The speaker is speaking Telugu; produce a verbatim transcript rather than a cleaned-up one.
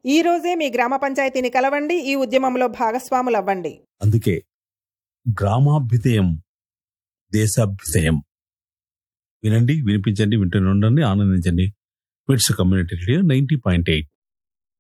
ఈ రోజే మీ గ్రామ పంచాయతీని కలవండి, ఈ ఉద్యమంలో భాగస్వాములవ్వండి. అందుకే గ్రామాభ్యుదయం దేశాభ్యుదయం. వినండి, వినిపించండి, వింటూనే ఉండండి, ఆనందించండి. మిట్స్ community radio ninety point eight.